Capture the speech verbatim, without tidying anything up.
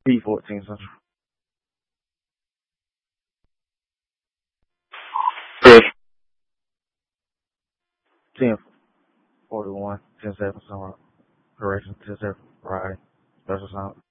P fourteen Central. Chris. ten forty-one, ten seven, somewhere. Correction, ten seven, Friday. Special sound.